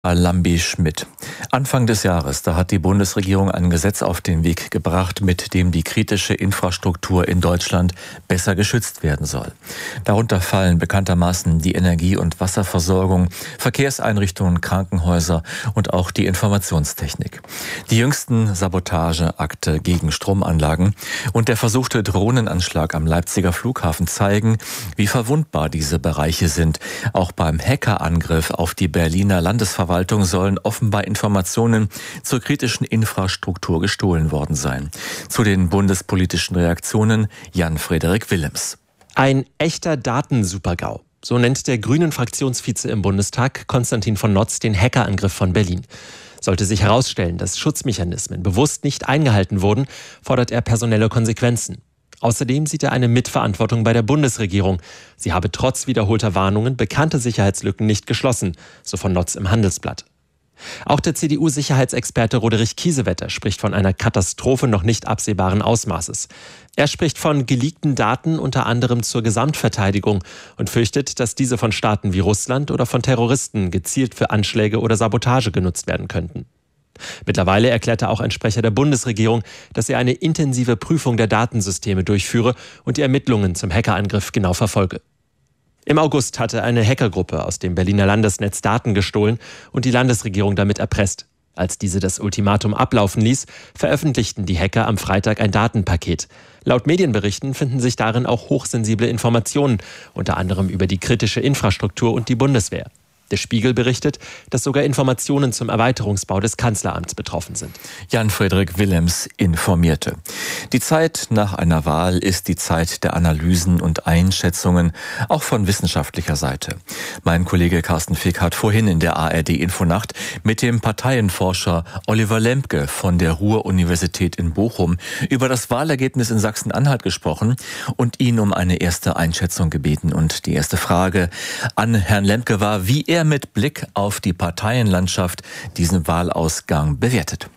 Lambi Schmidt. Anfang des Jahres, da hat die Bundesregierung ein Gesetz auf den Weg gebracht, mit dem die kritische Infrastruktur in Deutschland besser geschützt werden soll. Darunter fallen bekanntermaßen die Energie- und Wasserversorgung, Verkehrseinrichtungen, Krankenhäuser und auch die Informationstechnik. Die jüngsten Sabotageakte gegen Stromanlagen und der versuchte Drohnenanschlag am Leipziger Flughafen zeigen, wie verwundbar diese Bereiche sind. Auch beim Hackerangriff auf die Berliner Landesverwaltung sollen offenbar Informationen zur kritischen Infrastruktur gestohlen worden sein. Zu den bundespolitischen Reaktionen Jan-Frederik Willems. Ein echter Datensupergau. So nennt der Grünen-Fraktionsvize im Bundestag Konstantin von Notz den Hackerangriff von Berlin. Sollte sich herausstellen, dass Schutzmechanismen bewusst nicht eingehalten wurden, fordert er personelle Konsequenzen. Außerdem sieht er eine Mitverantwortung bei der Bundesregierung. Sie habe trotz wiederholter Warnungen bekannte Sicherheitslücken nicht geschlossen, so von Notz im Handelsblatt. Auch der CDU-Sicherheitsexperte Roderich Kiesewetter spricht von einer Katastrophe noch nicht absehbaren Ausmaßes. Er spricht von geleakten Daten unter anderem zur Gesamtverteidigung und fürchtet, dass diese von Staaten wie Russland oder von Terroristen gezielt für Anschläge oder Sabotage genutzt werden könnten. Mittlerweile erklärte auch ein Sprecher der Bundesregierung, dass er eine intensive Prüfung der Datensysteme durchführe und die Ermittlungen zum Hackerangriff genau verfolge. Im August hatte eine Hackergruppe aus dem Berliner Landesnetz Daten gestohlen und die Landesregierung damit erpresst. Als diese das Ultimatum ablaufen ließ, veröffentlichten die Hacker am Freitag ein Datenpaket. Laut Medienberichten finden sich darin auch hochsensible Informationen, unter anderem über die kritische Infrastruktur und die Bundeswehr. Der Spiegel berichtet, dass sogar Informationen zum Erweiterungsbau des Kanzleramts betroffen sind. Jan-Frederik Willems informierte. Die Zeit nach einer Wahl ist die Zeit der Analysen und Einschätzungen, auch von wissenschaftlicher Seite. Mein Kollege Carsten Fick hat vorhin in der ARD-Infonacht mit dem Parteienforscher Oliver Lembke von der Ruhr-Universität in Bochum über das Wahlergebnis in Sachsen-Anhalt gesprochen und ihn um eine erste Einschätzung gebeten. Und die erste Frage an Herrn Lembke war, wie er mit Blick auf die Parteienlandschaft diesen Wahlausgang bewertet.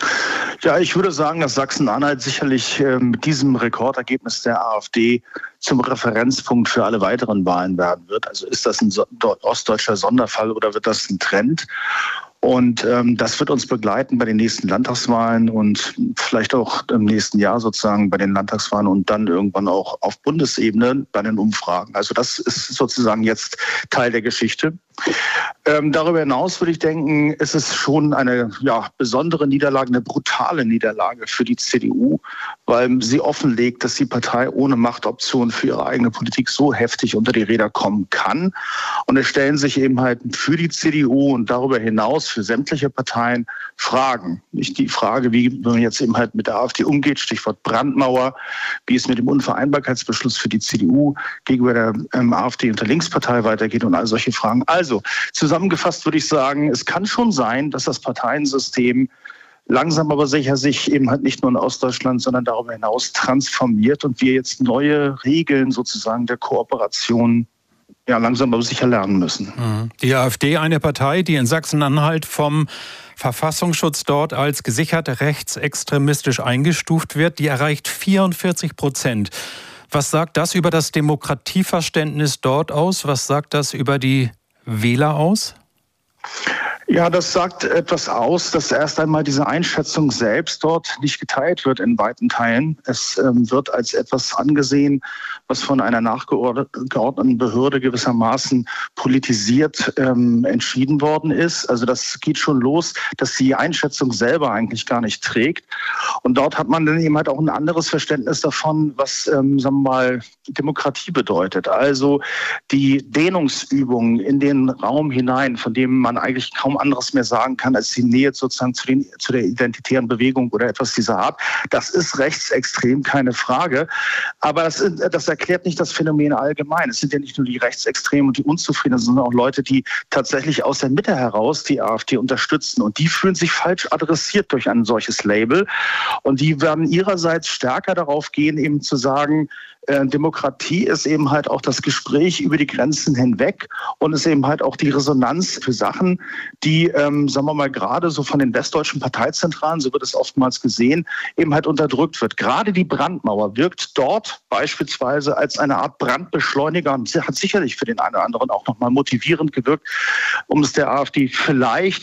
Ja, ich würde sagen, dass Sachsen-Anhalt sicherlich mit diesem Rekordergebnis der AfD zum Referenzpunkt für alle weiteren Wahlen werden wird. Also ist das ein ostdeutscher Sonderfall oder wird das ein Trend? Und das wird uns begleiten bei den nächsten Landtagswahlen und vielleicht auch im nächsten Jahr sozusagen bei den Landtagswahlen und dann irgendwann auch auf Bundesebene bei den Umfragen. Also das ist sozusagen jetzt Teil der Geschichte. Darüber hinaus würde ich denken, ist es schon eine besondere Niederlage, eine brutale Niederlage für die CDU, weil sie offenlegt, dass die Partei ohne Machtoption für ihre eigene Politik so heftig unter die Räder kommen kann. Und es stellen sich eben halt für die CDU und darüber hinaus für sämtliche Parteien Fragen. Nicht die Frage, wie man jetzt eben halt mit der AfD umgeht, Stichwort Brandmauer, wie es mit dem Unvereinbarkeitsbeschluss für die CDU gegenüber der AfD und der Linkspartei weitergeht und all solche Fragen. Also zusammengefasst würde ich sagen, es kann schon sein, dass das Parteiensystem langsam aber sicher sich eben halt nicht nur in Ostdeutschland, sondern darüber hinaus transformiert und wir jetzt neue Regeln sozusagen der Kooperation langsam aber sicher lernen müssen. Die AfD, eine Partei, die in Sachsen-Anhalt vom Verfassungsschutz dort als gesichert rechtsextremistisch eingestuft wird, die erreicht 44%. Was sagt das über das Demokratieverständnis dort aus? Was sagt das über die Wähler aus? Ja, das sagt etwas aus, dass erst einmal diese Einschätzung selbst dort nicht geteilt wird in weiten Teilen. Es wird als etwas angesehen, was von einer nachgeordneten Behörde gewissermaßen politisiert entschieden worden ist. Also das geht schon los, dass die Einschätzung selber eigentlich gar nicht trägt. Und dort hat man dann eben halt auch ein anderes Verständnis davon, was, sagen wir mal, Demokratie bedeutet. Also die Dehnungsübungen in den Raum hinein, von dem man eigentlich kaum anderes mehr sagen kann, als die Nähe sozusagen zu der identitären Bewegung oder etwas dieser Art. Das ist rechtsextrem, keine Frage. Aber das erklärt nicht das Phänomen allgemein. Es sind ja nicht nur die Rechtsextremen und die Unzufriedenen, sondern auch Leute, die tatsächlich aus der Mitte heraus die AfD unterstützen. Und die fühlen sich falsch adressiert durch ein solches Label. Und die werden ihrerseits stärker darauf gehen, eben zu sagen, Demokratie ist eben halt auch das Gespräch über die Grenzen hinweg und ist eben halt auch die Resonanz für Sachen, die, sagen wir mal, gerade so von den westdeutschen Parteizentralen, so wird es oftmals gesehen, eben halt unterdrückt wird. Gerade die Brandmauer wirkt dort beispielsweise als eine Art Brandbeschleuniger und hat sicherlich für den einen oder anderen auch nochmal motivierend gewirkt, um es der AfD vielleicht